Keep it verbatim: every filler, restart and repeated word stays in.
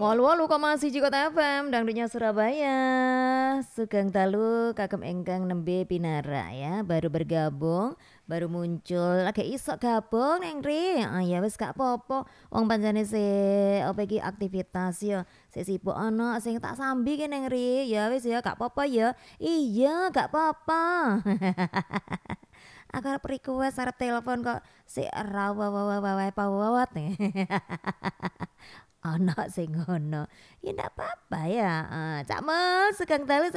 wolu wolu koma siji Kota F M Dangdutnya Surabaya. Sugeng dalu kagem ingkang nembe pinara ya, baru bergabung, baru muncul, lagi isok gabung Neng Ri. Ah ya wis gak apa-apa. Wong pancene se apa iki aktivitas ya, sik sibuk ana sing tak sambi ki Neng Ri. Ya wis ya gak apa-apa ya. Iya, gak apa-apa. Aku arep request arep telepon kok sik rawawawawawawat nih. Ana sing ngono. Ya ndak apa-apa ya. Heeh, Cak Mel sugeng dalu